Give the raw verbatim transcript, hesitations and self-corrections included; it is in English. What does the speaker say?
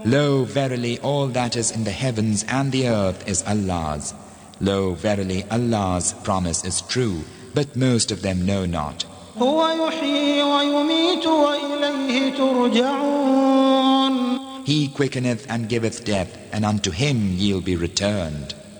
Lo, verily all that is in the heavens and the earth is Allah's. Lo, verily Allah's promise is true, but most of them know not. هو يحيي ويميت وإليه ترجعون. He quickeneth and giveth death, and unto him ye'll be returned.